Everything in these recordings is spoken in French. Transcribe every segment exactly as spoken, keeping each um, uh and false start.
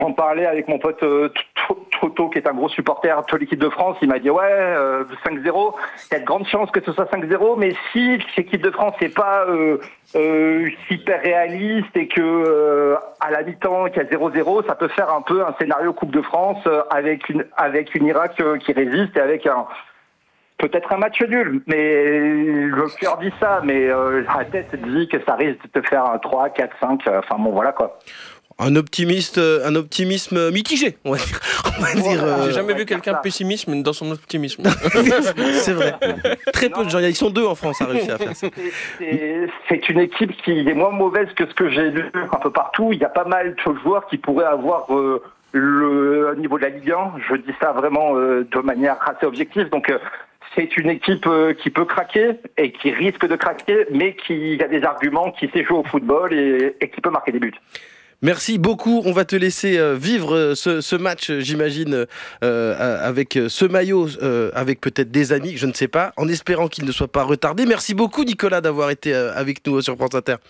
On parlait avec mon pote euh, Toto, qui est un gros supporter de l'équipe de France. Il m'a dit ouais, euh, cinq zéro, il y a de grandes chances que ce soit cinq zéro, mais si l'équipe de France n'est pas euh, euh, hyper réaliste et que euh, à la mi-temps qu'il y a zéro zéro, ça peut faire un peu un scénario Coupe de France euh, avec une avec une Irak euh, qui résiste et avec un peut-être un match nul. Mais le cœur dit ça, mais euh, la tête dit que ça risque de te faire un trois, quatre, cinq. Euh, enfin bon, voilà quoi. Un optimiste, un optimisme mitigé, on va dire. On va dire euh... J'ai jamais ouais, vu quelqu'un pessimiste dans son optimisme. C'est vrai. Très peu de gens. Ils sont deux en France à réussir à faire ça. C'est, c'est une équipe qui est moins mauvaise que ce que j'ai vu un peu partout. Il y a pas mal de joueurs qui pourraient avoir euh, le niveau de la Ligue un. Je dis ça vraiment euh, de manière assez objective. Donc euh, c'est une équipe euh, qui peut craquer et qui risque de craquer, mais qui a des arguments, qui sait jouer au football et, et qui peut marquer des buts. Merci beaucoup. On va te laisser euh, vivre ce, ce match, j'imagine, euh, avec ce maillot, euh, avec peut-être des amis, je ne sais pas, en espérant qu'il ne soit pas retardé. Merci beaucoup, Nicolas, d'avoir été euh, avec nous sur France Inter.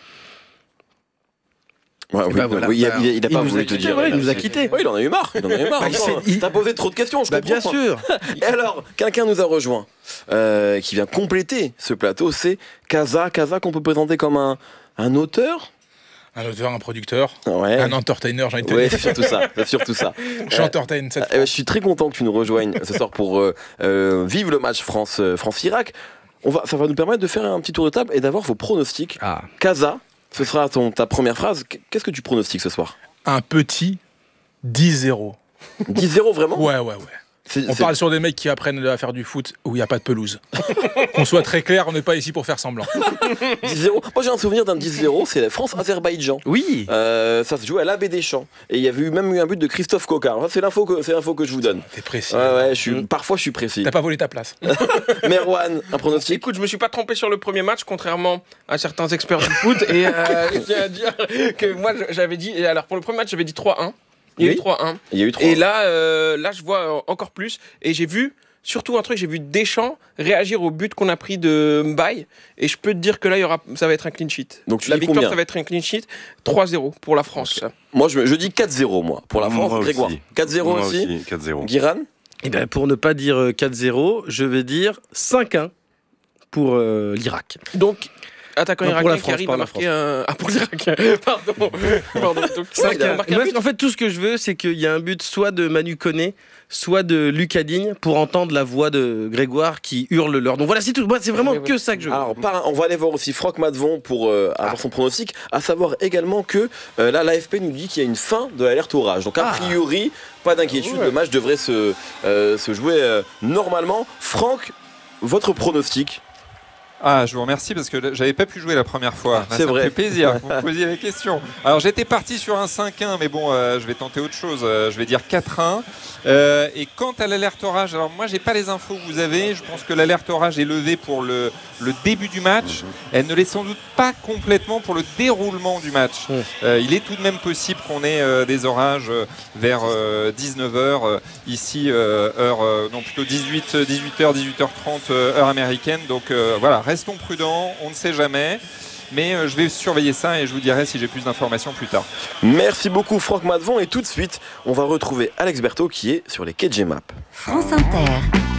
Ouais, oui, bah voilà, oui, il, bah, a, il a il pas nous voulu a te quitté, dire. ouais, il nous a quittés. Oui, il en a eu marre. Il en a eu marre. Bah, il T'as posé trop de questions, je bah, comprends. Bien sûr. Et alors, quelqu'un nous a rejoint, euh, qui vient compléter ce plateau, c'est Kaza. Kaza qu'on peut présenter comme un, un auteur. Un auteur, un producteur, ouais. un entertainer, j'ai envie de te ouais, dire. c'est surtout ça. C'est surtout ça. Je entertain cette fois. Euh, je suis très content que tu nous rejoignes ce soir pour euh, euh, vivre le match France, euh, France-Irak. On va, ça va nous permettre de faire un petit tour de table et d'avoir vos pronostics. Ah. Kaza, ce sera ton, ta première phrase. Qu'est-ce que tu pronostiques ce soir? Un petit dix zéro. dix zéro vraiment? Ouais, ouais, ouais. C'est, on c'est... parle sur des mecs qui apprennent à faire du foot où il n'y a pas de pelouse. Qu'on soit très clair, on n'est pas ici pour faire semblant. dix zéro. Moi j'ai un souvenir d'un dix zéro, c'est France-Azerbaïdjan. Oui. Euh, ça se jouait à l'A B Deschamps. Et il y avait eu même eu un but de Christophe Coquard. Alors, c'est l'info que, c'est l'info que je vous donne. T'es précis. Ouais, ouais, je suis, mmh. Parfois je suis précis. T'as pas volé ta place. Merwan, un pronostic? Écoute, je me suis pas trompé sur le premier match, contrairement à certains experts du foot. Et euh, je tiens à dire que moi j'avais dit. Et alors pour le premier match, j'avais dit trois un. Il y a eu trois un. Il y a eu trois un. Et là, euh, là, je vois encore plus. Et j'ai vu, surtout un truc, j'ai vu Deschamps réagir au but qu'on a pris de Mbaye. Et je peux te dire que là, il y aura, ça va être un clean sheet. Donc tu la dis victoire, combien? ça va être un clean sheet. trois zéro pour la France. Okay. Moi, je, je dis quatre zéro, moi, pour la France. Moi Grégoire. aussi. quatre zéro moi aussi. aussi. quatre zéro. Guiran? Eh bien, pour ne pas dire quatre zéro, je vais dire cinq un pour euh, l'Irak. Donc, attaquant non, irakien France, qui arrive à marquer un... Ah, pour l'Irak. Pardon. Pardon. Donc, cinq un. un Moi, en fait, tout ce que je veux, c'est qu'il y ait un but soit de Manu Koné, soit de Lucas Digne, pour entendre la voix de Grégoire qui hurle leur nom. Voilà, c'est tout. Moi, c'est vraiment oui, que oui. ça que je veux. Alors, par, on va aller voir aussi Franck Madvon pour euh, avoir ah. son pronostic. À savoir également que euh, là, l'A F P nous dit qu'il y a une fin de l'alerte orage. Donc, a ah. priori, pas d'inquiétude. Ouais. Le match devrait se, euh, se jouer euh, normalement. Franck, votre pronostic? Ah, je vous remercie parce que j'avais pas pu jouer la première fois. Ah, c'est ça vrai. me fait plaisir que vous me posiez la question. Alors, j'étais parti sur un cinq un, mais bon, euh, je vais tenter autre chose. Euh, je vais dire quatre un. Euh, et quant à l'alerte orage, alors moi, j'ai pas les infos que vous avez. Je pense que l'alerte orage est levée pour le, le début du match. Elle ne l'est sans doute pas complètement pour le déroulement du match. Euh, il est tout de même possible qu'on ait euh, des orages euh, vers euh, dix-neuf heures euh, ici, euh, heure, euh, non plutôt dix-huit heures, dix-huit heures trente, euh, heure américaine. Donc euh, voilà. Restons prudents, on ne sait jamais, mais euh, je vais surveiller ça et je vous dirai si j'ai plus d'informations plus tard. Merci beaucoup Franck Madvon et tout de suite, on va retrouver Alex Berthaud qui est sur les quais de G M A P. France Inter,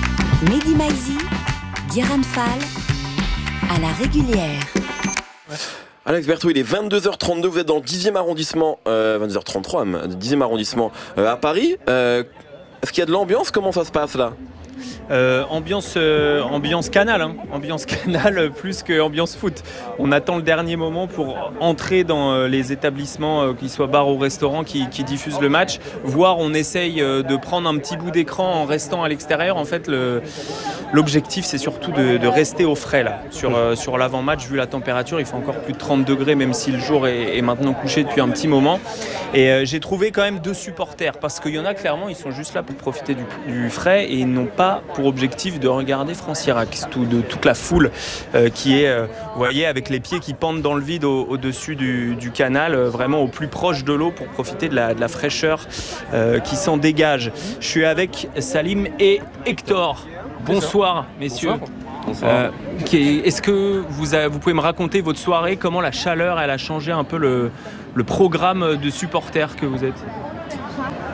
Mehdi Maizi, Guérin Fall, à la régulière. Alex Berthaud, il est vingt-deux heures trente-deux, vous êtes dans le dixième arrondissement, euh, vingt-deux heures trente-trois, dixième arrondissement euh, à Paris. Euh, est-ce qu'il y a de l'ambiance? Comment ça se passe là? Euh, ambiance, euh, ambiance canal, hein. ambiance canal plus que ambiance foot. On attend le dernier moment pour entrer dans euh, les établissements, euh, qu'ils soient bars ou restaurants, qui, qui diffusent le match. Voire on essaye euh, de prendre un petit bout d'écran en restant à l'extérieur. En fait, le, l'objectif c'est surtout de, de rester au frais là. Sur, euh, sur l'avant-match, vu la température, il fait encore plus de trente degrés, même si le jour est, est maintenant couché depuis un petit moment. Et euh, j'ai trouvé quand même deux supporters, parce qu'il y en a clairement, ils sont juste là pour profiter du, du frais et ils n'ont pas pour objectif de regarder France-Irak, tout, de toute la foule euh, qui est, euh, vous voyez, avec les pieds qui pendent dans le vide au, au-dessus du, du canal, euh, vraiment au plus proche de l'eau pour profiter de la, de la fraîcheur euh, qui s'en dégage. Je suis avec Salim et Hector. Bonsoir, messieurs. Bonsoir. Bonsoir. Euh, qui, est-ce que vous, avez, vous pouvez me raconter votre soirée, comment la chaleur elle a changé un peu le, le programme de supporters que vous êtes?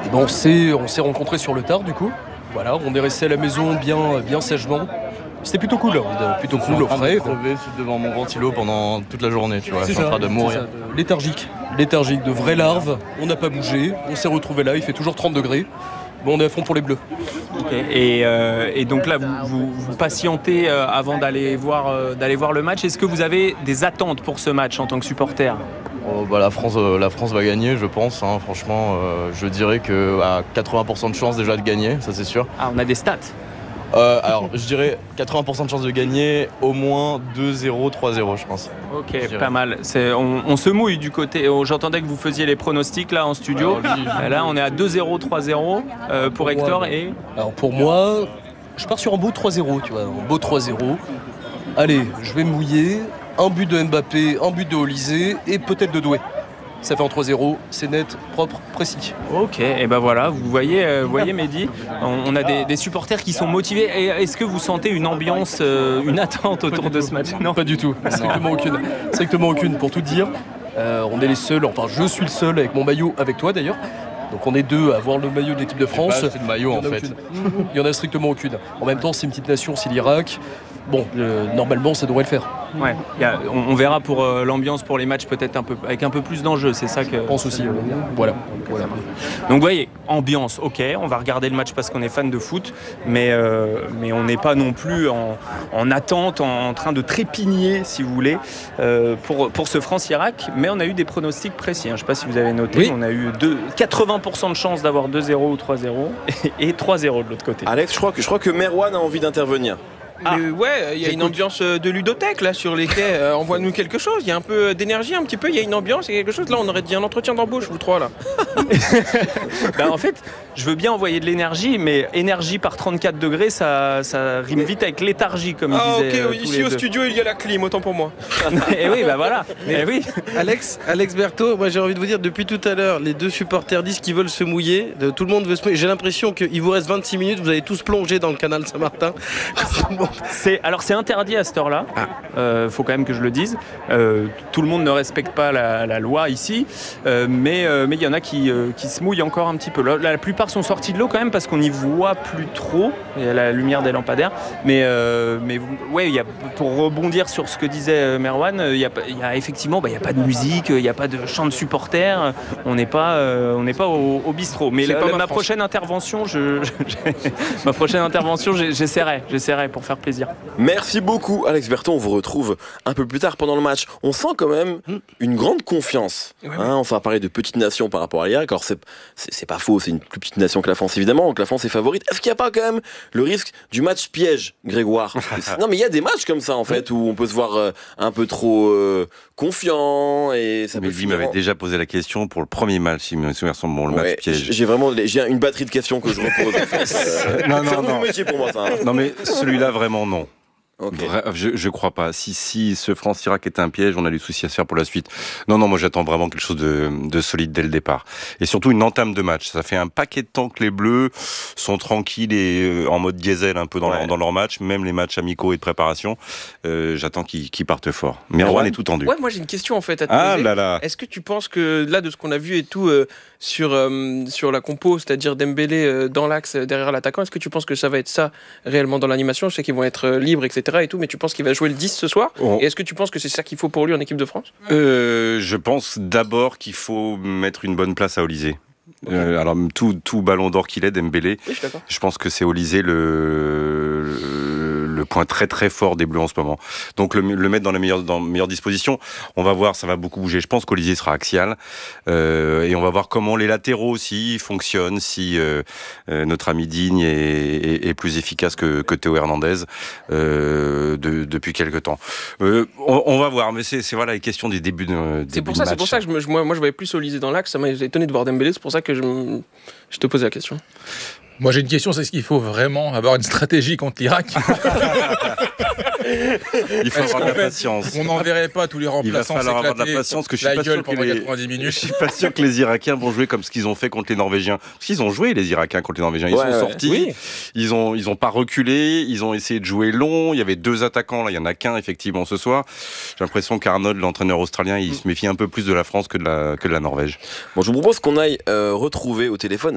bon, on s'est, on s'est rencontrés sur le tard du coup. Voilà, on est resté à la maison bien, bien sagement. C'était plutôt cool, hein, plutôt cool, au frais. Crevé devant mon ventilo pendant toute la journée, tu vois, je suis ça, en train de mourir. ça, de léthargique, léthargique, de vraies larves. On n'a pas bougé, on s'est retrouvés là, il fait toujours trente degrés. Bon, on est à fond pour les bleus. Okay. Et, euh, et donc là, vous, vous, vous patientez euh, avant d'aller voir, euh, d'aller voir le match. Est-ce que vous avez des attentes pour ce match en tant que supporter ? Oh, bah, la, France, euh, la France va gagner, je pense. Hein. Franchement, euh, je dirais qu'à quatre-vingts pour cent de chance déjà de gagner, ça c'est sûr. Ah, on a des stats. Euh, alors, je dirais quatre-vingts pour cent de chance de gagner, au moins deux zéro, trois zéro, je pense. Ok, pas mal. C'est, on, on se mouille du côté. J'entendais que vous faisiez les pronostics là en studio. Alors, lui, là, on est à deux zéro, trois zéro euh, pour, pour Hector moi, et. Alors pour moi, je pars sur un beau trois zéro, tu vois, un beau trois zéro. Allez, je vais me mouiller. Un but de Mbappé, un but de Olysée et peut-être de Doué. Ça fait en trois zéro, c'est net, propre, précis. Ok, et ben voilà, vous voyez, euh, vous voyez Mehdi, on, on a des, des supporters qui sont motivés. Et est-ce que vous sentez une ambiance, euh, une attente autour de ce match ? Non, pas du tout, strictement aucune. Strictement aucune, pour tout dire. Euh, on est les seuls, enfin je suis le seul avec mon maillot, avec toi d'ailleurs. Donc on est deux à avoir le maillot de l'équipe de France. C'est le maillot en, en fait. Il n'y en a strictement aucune. En même temps, c'est une petite nation, c'est l'Irak. Bon, euh, normalement, ça devrait le faire. Ouais, y a, on, on verra pour euh, l'ambiance pour les matchs peut-être un peu avec un peu plus d'enjeux, c'est ça que je pense aussi. Euh, voilà. voilà. Donc vous voyez, ambiance, ok, on va regarder le match parce qu'on est fan de foot, mais euh, mais on n'est pas non plus en, en attente, en, en train de trépigner, si vous voulez, euh, pour pour ce France-Irak. Mais on a eu des pronostics précis. Hein. Je ne sais pas si vous avez noté, oui. On a eu deux, quatre-vingts pour cent de chances d'avoir deux zéro ou trois zéro et, et trois zéro de l'autre côté. Alex, je crois que je crois que Merwan a envie d'intervenir. Ah. Mais ouais, il y a une ambiance de ludothèque là sur les quais. Euh, envoie-nous quelque chose. Il y a un peu d'énergie, un petit peu. Il y a une ambiance, il y a quelque chose. Là, on aurait dit un entretien d'embauche, vous trois là. Ben, en fait, je veux bien envoyer de l'énergie, mais énergie par trente-quatre degrés, ça, ça rime vite avec léthargie, comme ah, ils disaient. Ah ok, euh, tous ici les au deux. studio, il y a la clim, autant pour moi. Et oui, bah voilà. Mais oui. Alex, Alex Berthaud, moi j'ai envie de vous dire, depuis tout à l'heure, les deux supporters disent qu'ils veulent se mouiller. Tout le monde veut se mouiller. J'ai l'impression qu'il vous reste vingt-six minutes. Vous allez tous plonger dans le canal Saint-Martin. C'est alors. C'est interdit à cette heure-là, il ah. euh, faut quand même que je le dise. Euh, tout le monde ne respecte pas la, la loi ici, euh, mais il euh, mais y en a qui, euh, qui se mouillent encore un petit peu. La, la plupart sont sortis de l'eau quand même parce qu'on n'y voit plus trop, il y a la lumière des lampadaires. Mais, euh, mais ouais, y a, pour rebondir sur ce que disait Merwan, il y a, y a effectivement bah, y a pas de musique, il n'y a pas de chant de supporters, on n'est pas, euh, on n'est pas au, au bistrot. Mais la, ma, ma prochaine intervention, je, je, ma prochaine intervention, j'essaierai, j'essaierai pour faire plaisir. Merci beaucoup Alex Berthaud, on vous retrouve un peu plus tard pendant le match. On sent quand même une grande confiance. Ouais, hein, on va parler de petite nation par rapport à l'Irak. Alors c'est, c'est, c'est pas faux, c'est une plus petite nation que la France évidemment, donc la France est favorite. Est-ce qu'il n'y a pas quand même le risque du match piège, Grégoire ? Non mais il y a des matchs comme ça en fait, où on peut se voir euh, un peu trop euh, confiant et ça mais peut lui m'avait en... déjà posé la question pour le premier match, si mes souvenirs sont bons, le ouais, match piège. J'ai vraiment j'ai une batterie de questions que je repose en fait. Euh, non, non, c'est un non. nouveau métier pour moi ça. Hein. Non mais celui-là vraiment non. Okay. Vra- je, je crois pas. Si, si ce France-Irak était un piège, on a des soucis à se faire pour la suite. Non, non, moi j'attends vraiment quelque chose de, de solide dès le départ. Et surtout une entame de match. Ça fait un paquet de temps que les Bleus sont tranquilles et euh, en mode diesel un peu dans, ouais. leur, dans leur match, même les matchs amicaux et de préparation. Euh, j'attends qu'ils, qu'ils partent fort. Mais Merwan est tout tendu. Ouais, moi j'ai une question en fait à te ah poser. Là là. Est-ce que tu penses que là, de ce qu'on a vu et tout euh, sur, euh, sur la compo, c'est-à-dire Dembélé euh, dans l'axe euh, derrière l'attaquant, est-ce que tu penses que ça va être ça réellement dans l'animation ? Je sais qu'ils vont être euh, libres, et cetera. Et tout, mais tu penses qu'il va jouer le dix ce soir. Oh. Et est-ce que tu penses que c'est ça qu'il faut pour lui en équipe de France ? euh, Je pense d'abord qu'il faut mettre une bonne place à Olysée. Okay. Euh, alors tout, tout ballon d'or qu'il est, Dembélé, oui, je, je pense que c'est Olysée le, le, le point très très fort des Bleus en ce moment. Donc le, le mettre dans la meilleure, dans meilleure disposition, on va voir, ça va beaucoup bouger. Je pense qu'Olysée sera axial euh, et on va voir comment les latéraux aussi fonctionnent, si euh, euh, notre ami Digne est, est, est plus efficace que, que Théo Hernandez euh, de, depuis quelques temps. Euh, on, on va voir, mais c'est, c'est voilà les questions des débuts de, c'est début pour ça, de match. C'est pour ça que je me, je, moi, moi je voyais plus Olysée dans l'axe, ça m'a étonné de voir Dembélé, c'est pour ça que je, je te posais la question. Moi j'ai une question, c'est ce qu'il faut vraiment avoir une stratégie contre l'Irak. Il faut avoir de la patience. On n'enverrait pas tous les remplaçants. Il va falloir avoir de la patience, que je suis la pas gueule sûr que pendant les... quatre-vingt-dix minutes. Je suis pas sûr que les Irakiens vont jouer comme ce qu'ils ont fait contre les Norvégiens. Parce qu'ils ont joué les Irakiens contre les Norvégiens. Ils ouais, sont ouais. sortis, oui. ils ont ils ont pas reculé, ils ont essayé de jouer long. Il y avait deux attaquants, là il y en a qu'un effectivement ce soir. J'ai l'impression qu'Arnold, l'entraîneur australien, il mm. se méfie un peu plus de la France que de la que de la Norvège. Bon, je vous propose qu'on aille euh, retrouver au téléphone